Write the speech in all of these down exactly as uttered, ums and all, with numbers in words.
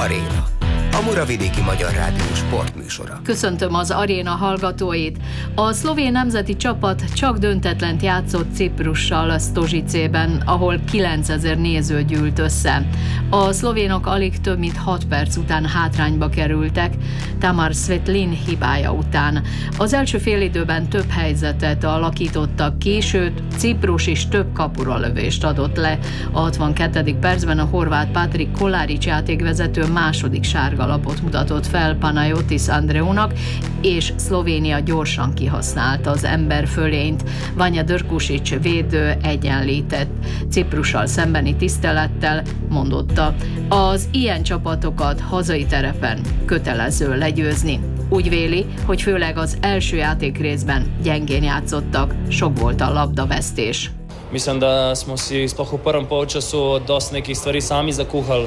Aréna, a Muravidéki Magyar Rádió sportműsora. Köszöntöm az Aréna hallgatóit. A szlovén nemzeti csapat csak döntetlent játszott Ciprussal Stožicében, ahol kilencezer néző gyűlt össze. A szlovénok alig több mint hat perc után hátrányba kerültek, Tamar Svetlin hibája után. Az első félidőben több helyzetet alakítottak ki, sőt Ciprus is több kapura lövést adott le. A hatvankettedik percben a horvát Patrik Kolaric játékvezető második sárga lapot mutatott fel Panayotis Andreunak, és Szlovénia gyorsan kihasználta az emberfölényt. Vanja Drkušić védő egyenlített. Ciprussal szembeni tisztelettel mondotta, az ilyen csapatokat hazai terepen kötelező legyőzni. Úgy véli, hogy főleg az első játékrészben gyengén játszottak, sok volt a labdavesztés. Mislim, da smo si sploh v prvem polčasu dosti nekih stvari sami zakuhali.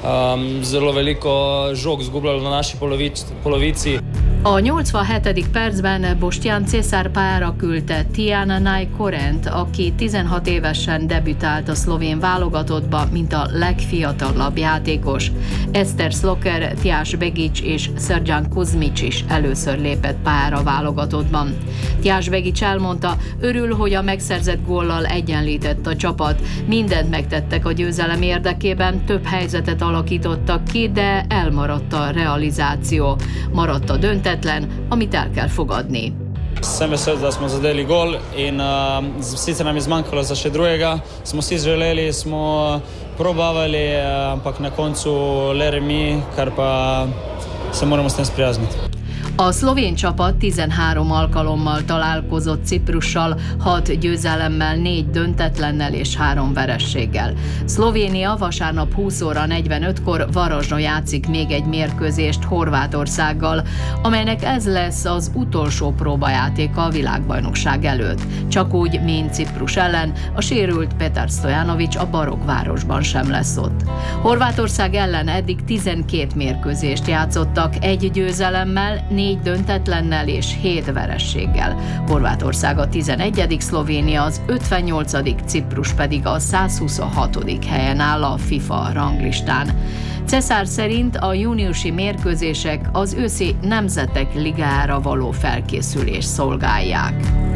Um, zelo veliko žog zgubljali na naši polovici, polovici. A nyolcvanhetedik percben Boštjan Cesar pályára küldte Tijana Najkorent, aki tizenhat évesen debütált a szlovén válogatottba, mint a legfiatalabb játékos. Eszter Szloker, Tjaž Begić és Srđan Kuzmić is először lépett pályára a válogatottban. Tjaž Begić elmondta, örül, hogy a megszerzett góllal egyenlített a csapat. Mindent megtettek a győzelem érdekében, több helyzetet alakítottak ki, de elmaradt a realizáció. Maradt a döntetlen, amit el kell fogadni. Sem vesel, da smo zadeli gol in uh, sicer nam je zmanjkalo za še drugega. Smo si želeli, smo probavali, ampak na koncu le remi, kar pa se moramo s tem sprijazniti. A szlovén csapat tizenhárom alkalommal találkozott Ciprussal, hat győzelemmel, négy döntetlennel és három verességgel. Szlovénia vasárnap húsz óra negyvenötkor Varasdon játszik még egy mérkőzést Horvátországgal, amelynek ez lesz az utolsó próbajátéka a világbajnokság előtt. Csak úgy, mint Ciprus ellen, a sérült Petar Stojanović a Barokvárosban sem lesz ott. Horvátország ellen eddig tizenkét mérkőzést játszottak, egy győzelemmel, négy döntetlennel és hét verességgel. Horvátország a tizenegyedik, Szlovénia az ötvennyolcadik, Ciprus pedig a százhuszonhatodik helyen áll a FIFA ranglistán. Cesar szerint a júniusi mérkőzések az őszi Nemzetek Ligájára való felkészülést szolgálják.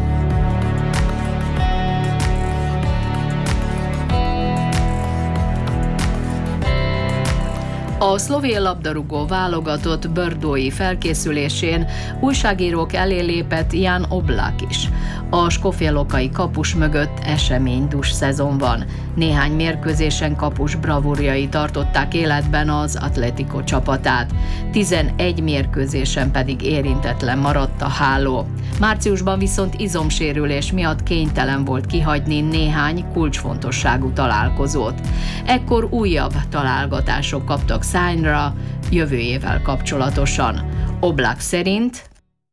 A szlovén labdarúgó válogatott bordói felkészülésén újságírók elé lépett Jan Oblak is. A skofjelokai kapus mögött eseménydús szezon van. Néhány mérkőzésen kapus bravúrjai tartották életben az Atletico csapatát. tizenegy mérkőzésen pedig érintetlen maradt a háló. Márciusban viszont izomsérülés miatt kénytelen volt kihagyni néhány kulcsfontosságú találkozót. Ekkor újabb találgatások kaptak szányra jövőjével kapcsolatosan. Oblak szerint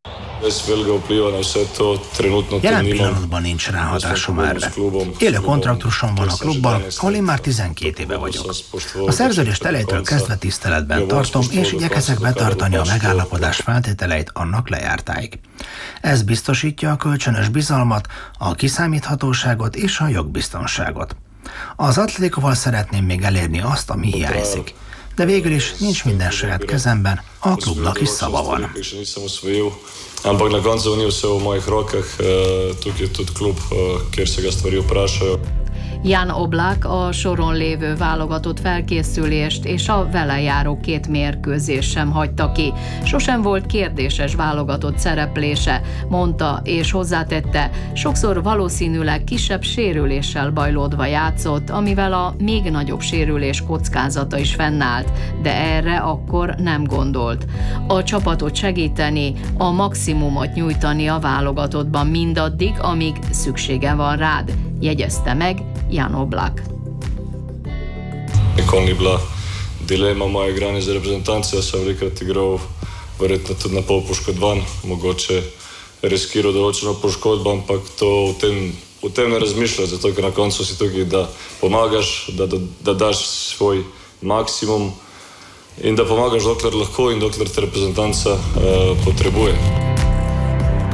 jelen pillanatban nincs ráhatásom erre. Élő kontraktusom van a klubban, ahol én már tizenkét éve vagyok. A szerződést elejétől kezdve tiszteletben tartom, és igyekezek betartani a megállapodás feltételeit annak lejártáig. Ez biztosítja a kölcsönös bizalmat, a kiszámíthatóságot és a jogbiztonságot. Az Atleticoval szeretném még elérni azt, ami hiányzik. De végül is nincs minden saját kezemben, a klubnak is szava van. Ampak na koncu ni vse v mojih rokah, tukaj je tudi klub, kjer se ga stvari vprašajo. Jan Oblak a soron lévő válogatott felkészülést és a vele járó két mérkőzés sem hagyta ki. Sosem volt kérdéses válogatott szereplése, mondta és hozzátette, sokszor valószínűleg kisebb sérüléssel bajlódva játszott, amivel a még nagyobb sérülés kockázata is fennállt, de erre akkor nem gondolt. A csapatot segíteni, a maximumot nyújtani a válogatottban mindaddig, amíg szüksége van rád, jegyezte meg Jan Oblak. Nikoli ni bila dilema moje igranje za reprezentanco, jaz sem velikokrat igral verjetno tudi na pol poškodovan, mogoče riskiral določeno poškodbo, ampak to v tem, v tem ne razmišljaš, zato ker na koncu si tukaj, da pomagaš, da, da, da daš svoj maksimum in da pomagaš dokler lahko in dokler te reprezentanca uh, potrebuje.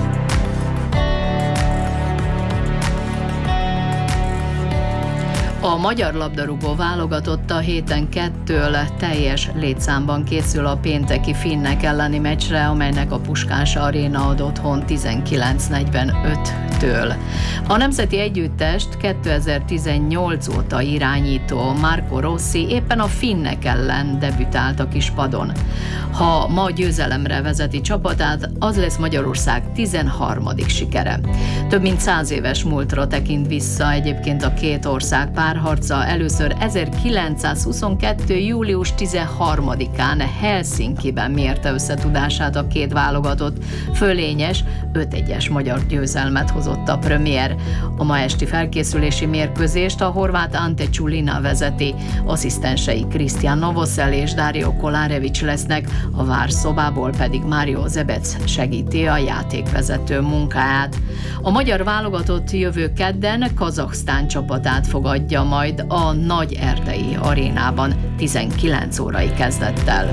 A magyar labdarúgó válogatott a héten kettől teljes létszámban készül a pénteki finnek elleni meccsre, amelynek a Puskás Aréna ad otthon tizenkilenc negyvenöttől. A nemzeti együttest kétezer-tizennyolc óta irányító Marco Rossi éppen a finnek ellen debütált a kispadon. Ha ma győzelemre vezeti csapatát, az lesz Magyarország tizenharmadik sikere. Több mint száz éves múltra tekint vissza egyébként a két ország párharca. Először ezerkilencszázhuszonkettő. július tizenharmadikán Helsinkiben mérte összetudását a két válogatott. Fölényes, öt egyes magyar győzelmet hozott a premier. A ma esti felkészülési mérkőzést a horvát Ante Čulina vezeti, asszisztensei Krisztián Novosel és Dario Kolárevics lesznek, a várszobából pedig Mário Zebec segíti a játékvezető munkáját. A magyar válogatott jövő kedden Kazahsztán csapatát fogadja majd a Nagy Erdei arénában tizenkilenc órai kezdettel.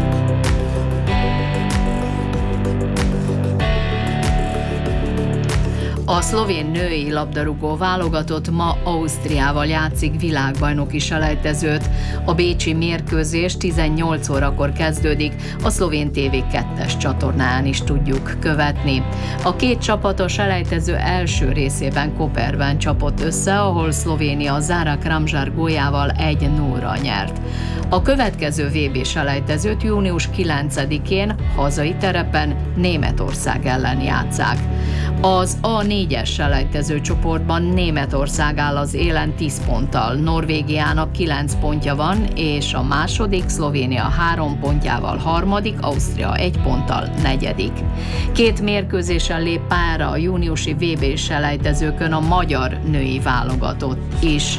A szlovén női labdarúgó válogatott ma Ausztriával játszik világbajnoki selejtezőt. A bécsi mérkőzés tizennyolc órakor kezdődik, a szlovén té vé kettes csatornán is tudjuk követni. A két csapat a selejtező első részében Koperben csapott össze, ahol Szlovénia Zara Kramžar góljával egy nullra nyert. A következő vé bé selejtezőt június kilencedikén hazai terepen Németország ellen játsszák. Az á négyes selejtező csoportban Németország áll az élen tíz ponttal, Norvégiának kilenc pontja van, és a második, Szlovénia három pontjával harmadik, Ausztria egy ponttal negyedik. Két mérkőzésen lép pályára a júniusi vé bé selejtezőkön a magyar női válogatott is.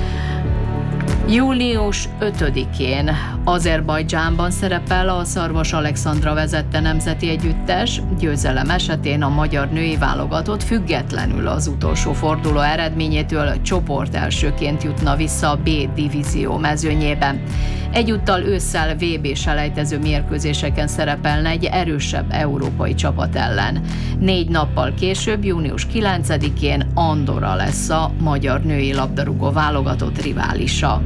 július ötödikén Azerbajdzsánban szerepel a Szarvas Alexandra vezette nemzeti együttes. Győzelem esetén a magyar női válogatott függetlenül az utolsó forduló eredményétől csoport elsőként jutna vissza a B divízió mezőnyébe. Egyúttal ősszel vé bé selejtező mérkőzéseken szerepelne egy erősebb európai csapat ellen. Négy nappal később, június kilencedikén Andorra lesz a magyar női labdarúgó válogatott riválisa.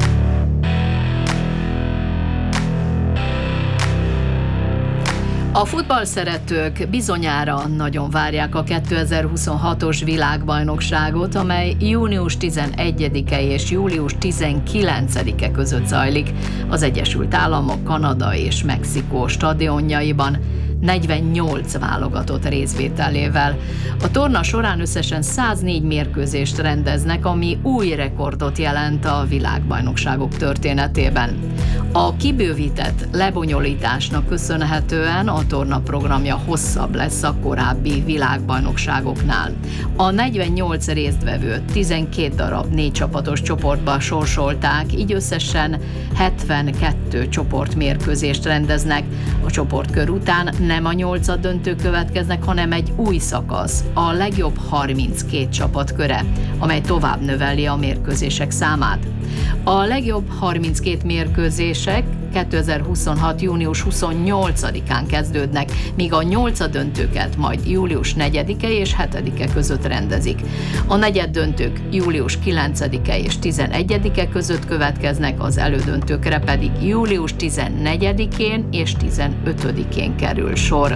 A futballszeretők bizonyára nagyon várják a kétezer-huszonhatos világbajnokságot, amely június tizenegyedike és július tizenkilencedike között zajlik az Egyesült Államok, Kanada és Mexikó stadionjaiban, negyvennyolc válogatott részvételével. A torna során összesen száznégy mérkőzést rendeznek, ami új rekordot jelent a világbajnokságok történetében. A kibővített lebonyolításnak köszönhetően a torna programja hosszabb lesz a korábbi világbajnokságoknál. A negyvennyolc résztvevőt tizenkét darab négy csapatos csoportba sorsolták, így összesen hetvenkettő csoportmérkőzést rendeznek. A csoportkör után nem a nyolcad döntő következnek, hanem egy új szakasz, a legjobb harminckét csapat köre, amely tovább növeli a mérkőzések számát. A legjobb harminckét mérkőzések kétezer-huszonhat. június huszonnyolcadikán kezdődnek, míg a nyolcaddöntőket majd július negyedike és hetedike között rendezik. A negyeddöntők július kilencedike és tizenegyedike között következnek, az elődöntőkre pedig július tizennegyedikén és tizenötödikén kerül sor.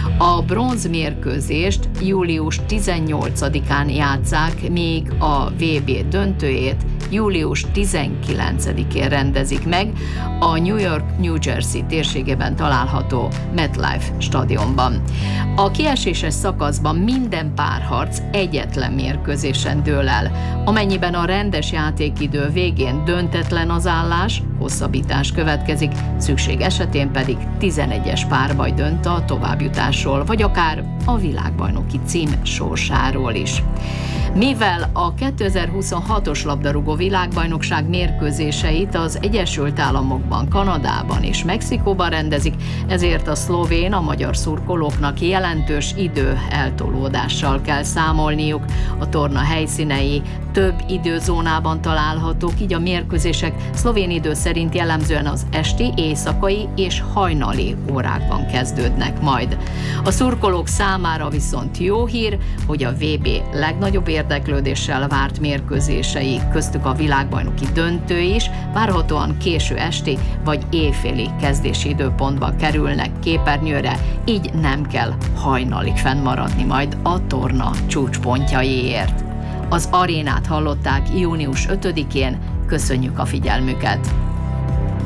A bronzmérkőzést július tizennyolcadikán játsszák, míg a vé bé döntőjét július tizenkilencedikén rendezik meg a New York, New Jersey térségében található MetLife stadionban. A kieséses szakaszban minden párharc egyetlen mérkőzésen dől el. Amennyiben a rendes játékidő végén döntetlen az állás, hosszabbítás következik, szükség esetén pedig tizenegyes párbaj dönt a továbbjutásról, vagy akár a világbajnoki cím sorsáról is. Mivel a kétezer-huszonhatos labdarúgó világbajnokság mérkőzéseit az Egyesült Államokban, Kanadában és Mexikóban rendezik, ezért a szlovén, a magyar szurkolóknak jelentős idő eltolódással kell számolniuk. A torna helyszínei több időzónában találhatók, így a mérkőzések szlovén idő szerint jellemzően az esti, éjszakai és hajnali órákban kezdődnek majd. A szurkolók számára viszont jó hír, hogy a vé bé legnagyobb érdeklődéssel várt mérkőzései, köztük a világbajnoki döntő is, várhatóan késő esti vagy éjféli kezdési időpontba kerülnek képernyőre, így nem kell hajnalig fennmaradni majd a torna csúcspontjaiért. Az arénát hallották június ötödikén, köszönjük a figyelmüket!